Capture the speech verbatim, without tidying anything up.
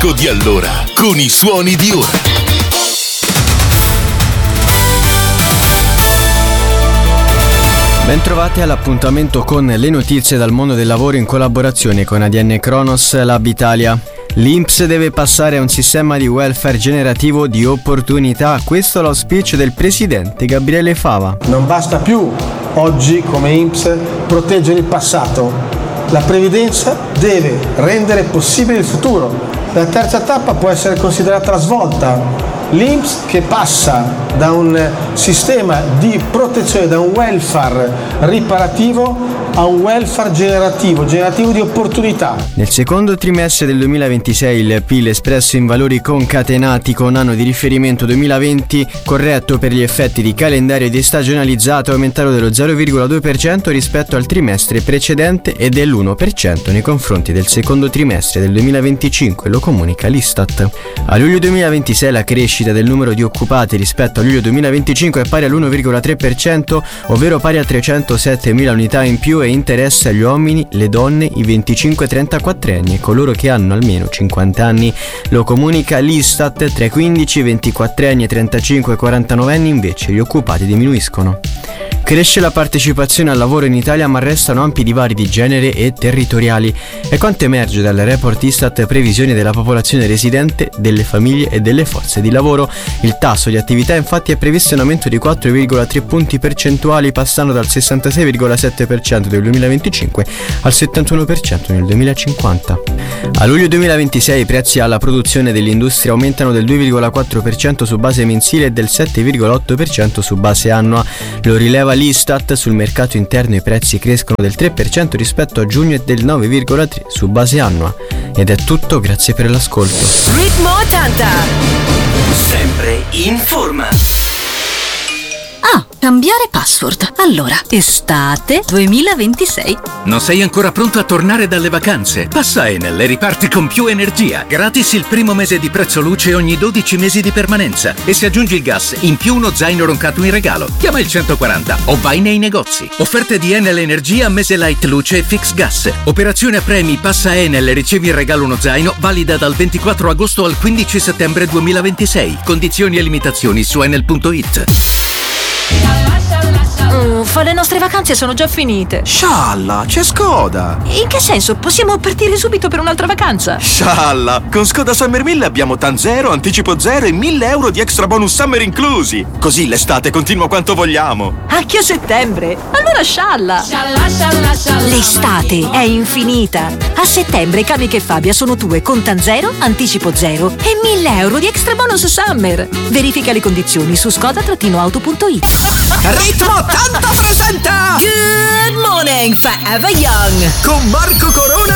disco di allora con i suoni di ora. Bentrovati all'appuntamento con le notizie dal mondo del lavoro in collaborazione con A D N Kronos Lab Italia. L'I N P S deve passare a un sistema di welfare generativo di opportunità. Questo è lo speech del presidente Gabriele Fava. Non basta più oggi come I N P S proteggere il passato. La previdenza deve rendere possibile il futuro. La terza tappa può essere considerata la svolta. L'I N P S che passa da un sistema di protezione, da un welfare riparativo a un welfare generativo, generativo di opportunità. Nel secondo trimestre del duemilaventisei il P I L espresso in valori concatenati con anno di riferimento duemilaventi, corretto per gli effetti di calendario destagionalizzato, è aumentato dello zero virgola due per cento rispetto al trimestre precedente e dell'uno per cento nei confronti del secondo trimestre del duemilaventicinque, lo comunica l'Istat. A luglio duemilaventisei la crescita del numero di occupati rispetto a luglio duemilaventicinque è pari all'uno virgola tre per cento, ovvero pari a trecentosettemila unità in più, e interessa gli uomini, le donne, i venticinque trentaquattro anni e coloro che hanno almeno cinquanta anni. Lo comunica l'Istat. Tra i quindici ventiquattro anni e trentacinque quarantanove anni invece gli occupati diminuiscono. Cresce la partecipazione al lavoro in Italia, ma restano ampi divari di genere e territoriali. È quanto emerge dal report Istat Previsioni della popolazione residente, delle famiglie e delle forze di lavoro. Il tasso di attività infatti è previsto in aumento di quattro virgola tre punti percentuali, passando dal sessantasei virgola sette per cento del duemilaventicinque al settantuno per cento nel duemilacinquanta. A luglio duemilaventisei i prezzi alla produzione dell'industria aumentano del due virgola quattro per cento su base mensile e del sette virgola otto per cento su base annua. Lo rileva l'Istat. Sul mercato interno i prezzi crescono del tre per cento rispetto a giugno e del nove virgola tre per cento su base annua. Ed è tutto, grazie per l'ascolto. Ritmo ottanta, sempre in forma. Ah, cambiare password. Allora, estate duemilaventisei. Non sei ancora pronto a tornare dalle vacanze? Passa Enel e riparti con più energia. Gratis il primo mese di prezzo luce ogni dodici mesi di permanenza. E se aggiungi il gas, in più uno zaino roncato in regalo. Chiama il centoquaranta o vai nei negozi. Offerte di Enel Energia, mese light luce e fix gas. Operazione a premi, passa Enel e ricevi in regalo uno zaino, valida dal ventiquattro agosto al quindici settembre duemilaventisei. Condizioni e limitazioni su enel punto it. Uffa, le nostre vacanze sono già finite. Scialla, c'è Skoda. In che senso? Possiamo partire subito per un'altra vacanza? Scialla, con Skoda Summer mille abbiamo TAN zero, anticipo zero e mille euro di extra bonus summer inclusi. Così l'estate continua quanto vogliamo. Anche a settembre? Allora scialla. Scialla, scialla, scialla. L'estate è infinita. A settembre Kamica e Fabia sono tue con TAN zero, anticipo zero e mille euro di extra bonus summer. Verifica le condizioni su skoda auto punto it. Ritmo ottanta presenta Good morning, Forever Young. con Marco Corona